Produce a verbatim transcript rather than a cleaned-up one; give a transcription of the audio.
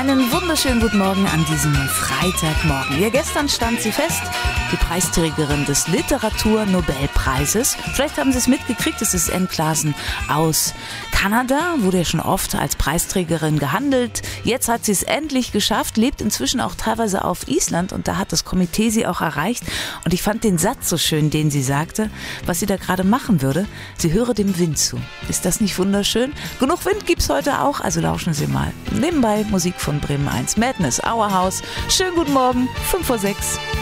Einen wunderschönen guten Morgen an diesem Freitagmorgen. Ja, gestern stand sie fest, die Preisträgerin des Literaturnobelpreises. Vielleicht haben Sie es mitgekriegt, es ist Anne Klaasen aus Kanada, wurde ja schon oft als Preisträgerin gehandelt. Jetzt hat sie es endlich geschafft, lebt inzwischen auch teilweise auf Island und da hat das Komitee sie auch erreicht. Und ich fand den Satz so schön, den sie sagte, was sie da gerade machen würde. Sie höre dem Wind zu. Ist das nicht wunderschön? Genug Wind gibt's heute auch, also lauschen Sie mal. Nebenbei Musik von Bremen eins. Madness, Our House. Schönen guten Morgen, fünf vor sechs.